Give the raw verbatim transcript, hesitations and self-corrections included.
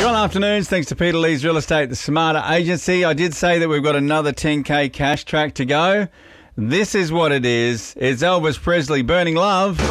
Good afternoons. Thanks to Peter Lee's Real Estate, the Smarter Agency. I did say that we've got another ten K cash track to go. This is what it is. It's Elvis Presley, Burning Love.